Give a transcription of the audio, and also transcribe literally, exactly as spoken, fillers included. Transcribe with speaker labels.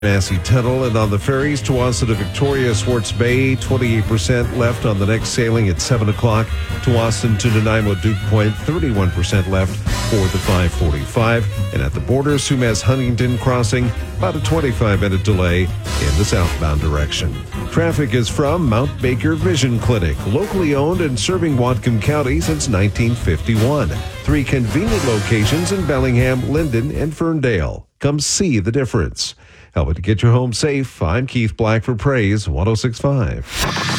Speaker 1: Massey Tunnel, and on the ferries, Tuwasa to Victoria, Swartz Bay, twenty-eight percent left on the next sailing at seven o'clock. Tuwasan to Nanaimo Duke Point, thirty-one percent left for the five forty-five. And at the border, Sumas Huntington crossing, about a twenty-five minute delay in the southbound direction. Traffic is from Mount Baker Vision Clinic, locally owned and serving Whatcom County since nineteen fifty-one. Three convenient locations in Bellingham, Linden, and Ferndale. Come see the difference. Helping to get you home safe, I'm Keith Black for Praise one oh six point five.